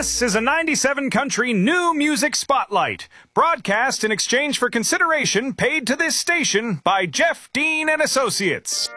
This is a 97 country new music spotlight, broadcast in exchange for consideration paid to this station by Jeff Dean and Associates.